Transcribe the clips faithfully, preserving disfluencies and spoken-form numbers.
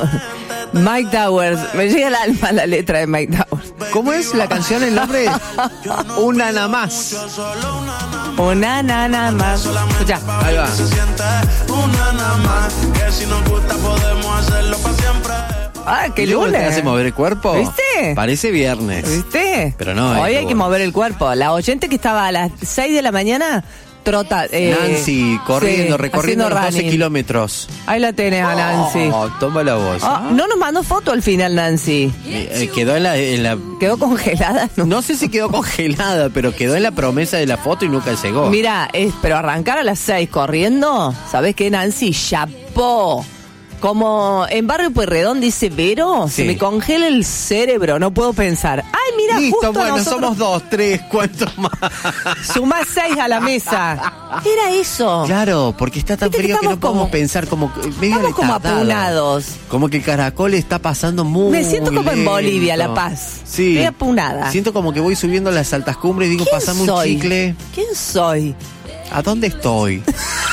Mike Towers. Me llega al alma la letra de Mike Towers. ¿Cómo es la canción, el nombre? Una nada más. Una nana más. Escucha. Ahí va. Ah, qué ¿Y luego te lunes. hace mover el cuerpo? ¿Viste? Parece viernes. ¿Viste? Pero no, Hoy es hay que como- mover el cuerpo. La oyente que estaba a las seis de la mañana, trota. Eh, Nancy, corriendo, sí, recorriendo haciendo los doce running. kilómetros. Ahí la tenés a Nancy. Oh, toma la voz. Oh, no nos mandó foto al final, Nancy. Eh, eh, quedó en la, en la... Quedó congelada. No. No sé si quedó congelada, pero quedó en la promesa de la foto y nunca llegó. Mira, es, pero arrancar a las seis corriendo, ¿sabés qué, Nancy? Chapó. Como en Barrio Pueyrredón dice Vero, Sí. se me congela el cerebro, no puedo pensar. Ay, mira, Listo, justo bueno, nosotros somos dos, tres, ¿cuántos más? sumás seis a la mesa. Era eso. Claro, porque está tan Viste que frío que no estamos podemos como- pensar, como medio Estamos como retardado. apunados. Como que el caracol está pasando muy Me siento como en lento. Bolivia, La Paz. Sí. Estoy apunada. Siento como que voy subiendo las altas cumbres y digo, ¿Quién pasame un soy? chicle. ¿Quién soy? ¿A dónde estoy?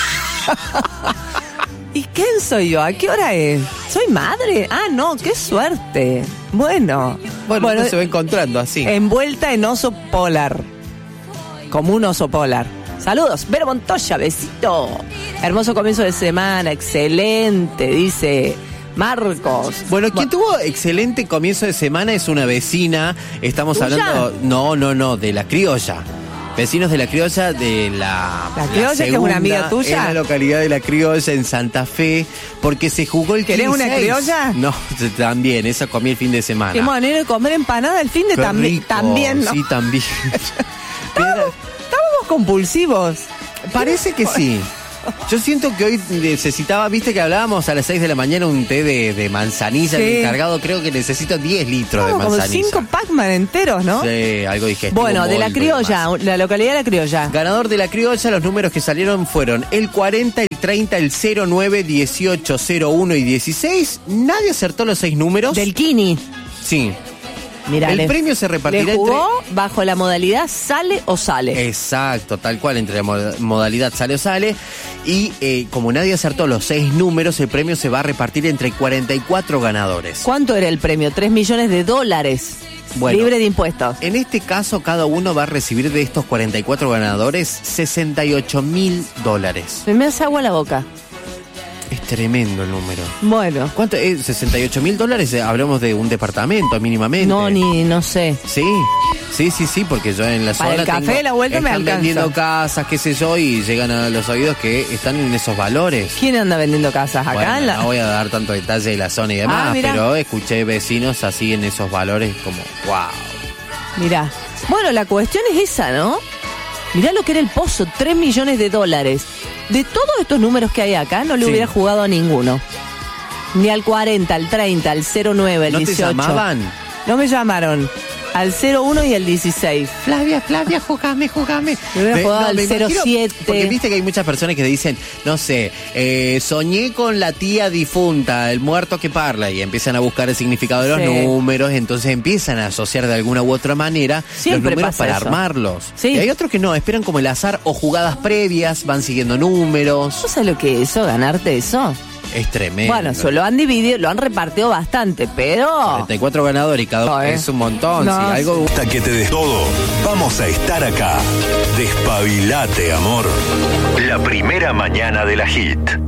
¿Y quién soy yo? ¿A qué hora es? ¿Soy madre? Ah, no, qué suerte. Bueno. Bueno, uno se va encontrando así. Envuelta en oso polar. Como un oso polar. Saludos, Vero Montoya, besito. Hermoso comienzo de semana, excelente, dice Marcos. Bueno, quien tuvo excelente comienzo de semana es una vecina. Estamos ¿Tuya? hablando, no, no, no, de la criolla. Vecinos de la criolla de la. ¿La criolla, que es una segunda, amiga tuya? En la localidad de la criolla, en Santa Fe, porque se jugó el ¿Querés quince una seis. criolla? No, también, esa comí el fin de semana. Qué manera de comer empanada el fin de Qué también. rico, También, ¿no? Sí, también. Estábamos, estábamos compulsivos. Parece que sí. Yo siento que hoy necesitaba, viste que hablábamos a las seis de la mañana un té de, de manzanilla, Sí. el encargado creo que necesito diez litros Estábamos de como manzanilla. cinco Pac-Man enteros, ¿no? Sí, algo digestivo. Bueno, un de la molde, criolla, demás. la localidad de la criolla. Ganador de la criolla, los números que salieron fueron el cuarenta, el treinta, el cero nueve, dieciocho, cero uno y dieciséis. Nadie acertó los seis números. Del Kini. Sí. Mirá, El le- premio se repartirá le entre... jugó bajo la modalidad sale o sale. Exacto, tal cual, entre la mod- modalidad sale o sale. Y eh, como nadie acertó los seis números, el premio se va a repartir entre cuarenta y cuatro ganadores. ¿Cuánto era el premio? Tres millones de dólares. Bueno. Libre de impuestos. En este caso, cada uno va a recibir de estos cuarenta y cuatro ganadores sesenta y ocho mil dólares. Se me hace agua la boca. Es tremendo el número. Bueno. ¿Cuánto? Eh, sesenta y ocho mil dólares, eh, hablamos de un departamento mínimamente. No, ni, no sé. Sí, sí, sí, sí, porque yo en la Para zona el café, tengo- la vuelta me están alcanza. vendiendo casas, qué sé yo, y llegan a los oídos que están en esos valores. ¿Quién anda vendiendo casas acá? Bueno, en la... no voy a dar tanto detalle de la zona y demás, Ah, mirá. pero escuché vecinos así en esos valores como, wow. Mirá. Bueno, la cuestión es esa, ¿no? Mirá lo que era el pozo, tres millones de dólares. De todos estos números que hay acá, no le Sí. hubiera jugado a ninguno. Ni al cuarenta, al treinta, al cero nueve, al ¿No te dieciocho. llamaban? No me llamaron. Al cero uno y al dieciséis. Flavia, Flavia, jugame, jugame. Me hubiera jugado al me cero imagino, siete. Porque viste que hay muchas personas que dicen, no sé, eh, soñé con la tía difunta, el muerto que parla, y empiezan a buscar el significado de los Sí. números, entonces empiezan a asociar de alguna u otra manera Siempre los números pasa para eso. armarlos. Sí. Y hay otros que no, esperan como el azar o jugadas previas, van siguiendo números. ¿Tú sabes lo que es eso, ganarte eso? Es tremendo. Bueno, eso lo han dividido, lo han repartido bastante, pero... cuarenta y cuatro ganadores y cada uno No, ¿eh? es un montón. No, si algo Hasta que te des todo, vamos a estar acá. Despabilate, amor. La primera mañana de la hit.